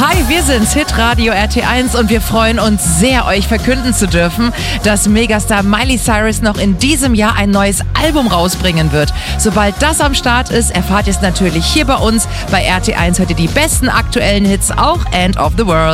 Hi, wir sind's, Hitradio RT1 und wir freuen uns sehr, euch verkünden zu dürfen, dass Megastar Miley Cyrus noch in diesem Jahr ein neues Album rausbringen wird. Sobald das am Start ist, erfahrt ihr es natürlich hier bei uns. Bei RT1 hört ihr die besten aktuellen Hits, auch End of the World.